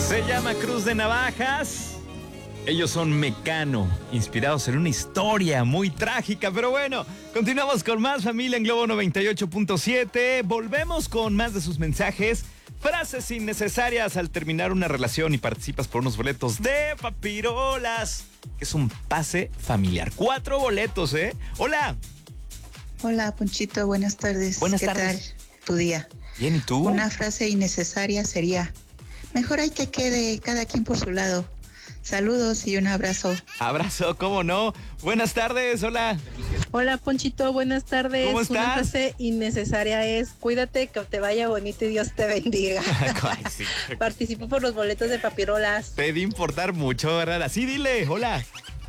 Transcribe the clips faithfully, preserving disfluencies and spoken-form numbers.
Se llama Cruz de Navajas. Ellos son Mecano, inspirados en una historia muy trágica, pero bueno, continuamos con más Familia en Globo noventa y ocho punto siete. Volvemos con más de sus mensajes, frases innecesarias al terminar una relación y participas por unos boletos de Papirolas, que es un pase familiar. Cuatro boletos, ¿eh? Hola. Hola, Ponchito, buenas tardes. Buenas ¿Qué tardes. tal tu día? Bien, ¿y tú? Una frase innecesaria sería: mejor hay que quede cada quien por su lado. Saludos y un abrazo. Abrazo, ¿cómo no? Buenas tardes, hola. Hola, Ponchito, buenas tardes. ¿Cómo estás? Una frase innecesaria es: cuídate, que te vaya bonito y Dios te bendiga. Ay, sí. Participo por los boletos de Papirolas. Te de importar mucho, ¿verdad? Así dile, hola.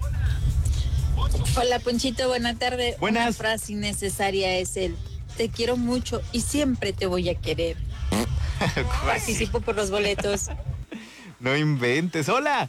Hola, Ponchito, buena tarde. Buenas. Una frase innecesaria es el: te quiero mucho y siempre te voy a querer. Participo por los boletos. No inventes, hola.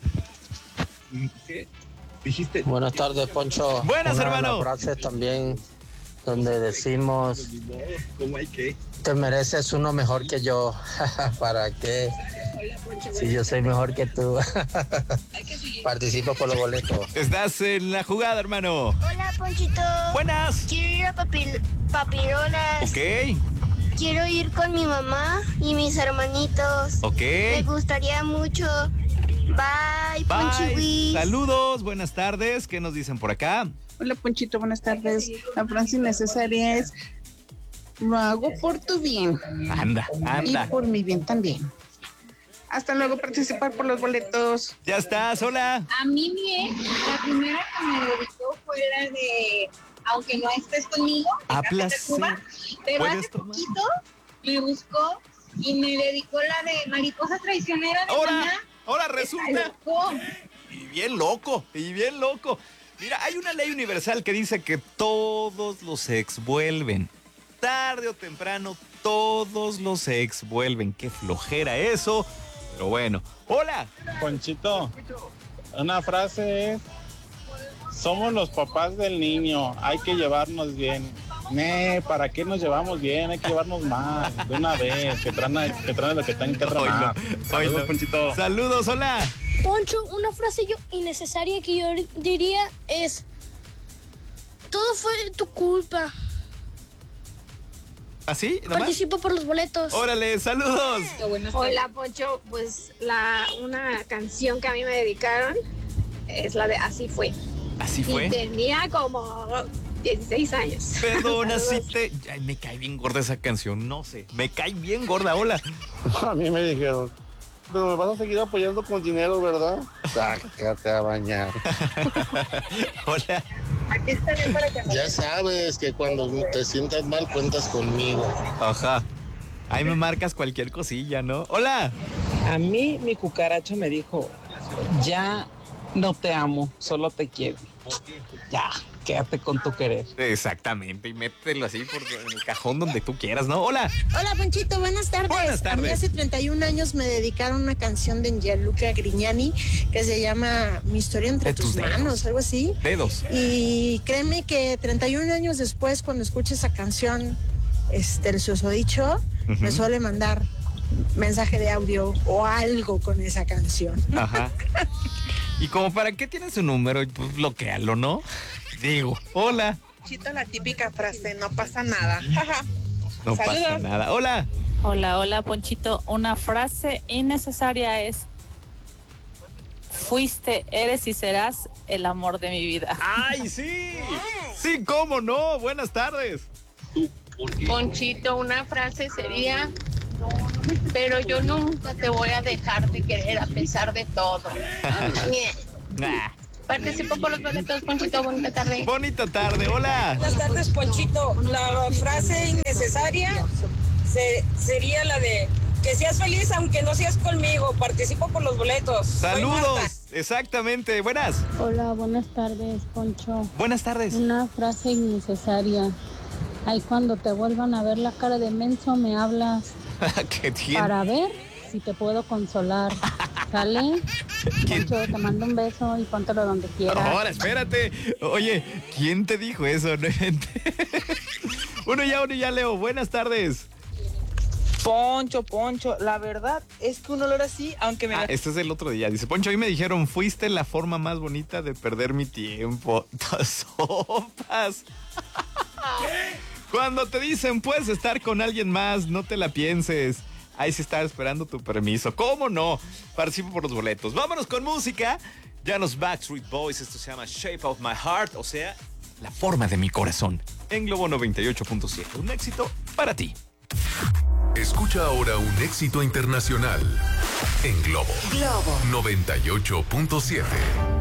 ¿Qué dijiste? Buenas tardes, Poncho. Buenas, Una de hermano. las frases también donde decimos: ¿Cómo hay que? te mereces uno mejor que yo. ¿Para qué? Si yo soy mejor que tú. Participo por los boletos. Estás en la jugada, hermano. Hola, Ponchito. Buenas. Quiero ir a papi- Papirolas. Ok, Quiero ir con mi mamá y mis hermanitos. ok. Me gustaría mucho. Bye, Bye. Ponchiwis. Saludos, buenas tardes. ¿Qué nos dicen por acá? Hola, Ponchito, buenas tardes. La frase innecesaria es: lo hago por tu bien Anda, anda. y por mi bien también. Hasta luego, participar por los boletos. Ya estás, hola. A mí, mi ex, la primera que me dedicó fue la de aunque no estés conmigo, de A Café Tacuba. placer. Pero ¿Puedes hace tomar? poquito me buscó y me dedicó la de Mariposa Traicionera de Ahora, Maná. ahora resulta. Loco. Y bien loco, y bien loco. Mira, hay una ley universal que dice que todos los ex vuelven. Tarde o temprano, todos los ex vuelven. Qué flojera eso. Pero bueno. Hola. Ponchito, una frase es: somos los papás del niño, hay que llevarnos bien. Ne, ¿para qué nos llevamos bien? Hay que llevarnos más, de una vez, que traen, que traen lo que tengan que Hoy traer. no, Saludos, hoy no. Ponchito. Saludos, hola. Poncho, una frase yo innecesaria que yo diría es: todo fue tu culpa. ¿Así? ¿Nomás? Participo por los boletos. Órale, saludos. Hola, Poncho, pues la una canción que a mí me dedicaron es la de Así fue. ¿Así Y fue? tenía como dieciséis años. Perdona si Saludos. te... Ay, me cae bien gorda esa canción, no sé. Me cae bien gorda, hola. A mí me dijeron: pero me vas a seguir apoyando con dinero, ¿verdad? Sácate a bañar. Hola. Aquí estaré para que me... Ya sabes que cuando te sientas mal cuentas conmigo. Ajá. Ahí me marcas cualquier cosilla, ¿no? Hola. A mí mi cucaracha me dijo: ya no te amo, solo te quiero. Ya, quédate con tu querer. Exactamente, y mételo así por en el cajón donde tú quieras, ¿no? Hola. Hola, Ponchito, buenas tardes. Buenas tardes. A mí hace treinta y un años me dedicaron una canción de Gianluca Grignani que se llama Mi historia entre De tus, tus manos, dedos. algo así. Dedos. Y créeme que treinta y un años después, cuando escucho esa canción, este, el susodicho, Ujú. me suele mandar mensaje de audio o algo con esa canción. Ajá. Y como para qué tienes su número, pues bloquealo, ¿no? Digo, hola. Chito, la típica frase: no pasa nada. Jaja. No Saludos. pasa nada. Hola. Hola, hola, Ponchito. Una frase innecesaria es: fuiste, eres y serás el amor de mi vida. ¡Ay, sí! Sí, cómo no. Buenas tardes. Ponchito, una frase sería: pero yo nunca te voy a dejar de querer a pesar de todo. Ah, Participo por los boletos, Ponchito, bonita tarde. bonita tarde. Hola. Buenas tardes, Ponchito. La frase innecesaria se- sería la de: que seas feliz aunque no seas conmigo. Participo por los boletos. Soy Marta. Saludos. Exactamente. Buenas. Hola, buenas tardes, Poncho. Buenas tardes. Una frase innecesaria. Ay, cuando te vuelvan a ver la cara de menso, me hablas ¿Qué tiene? para ver si te puedo consolar. ¿Sale? Poncho, te mando un beso y póntelo donde quieras. Ahora, espérate. Oye, ¿quién te dijo eso? No inventé. Uno ya, uno ya, Leo. Buenas tardes. Poncho, Poncho, la verdad es que un olor así, aunque me... Ah, este es el otro día. Dice, Poncho, hoy me dijeron, fuiste la forma más bonita de perder mi tiempo. Sopas. Cuando te dicen, puedes estar con alguien más, no te la pienses. Ahí se está esperando tu permiso. ¿Cómo no? Participo por los boletos. Vámonos con música. Ya los Backstreet Boys. Esto se llama Shape of My Heart, o sea, la forma de mi corazón. En Globo noventa y ocho punto siete. Un éxito para ti. Escucha ahora un éxito internacional en Globo, Globo. noventa y ocho punto siete.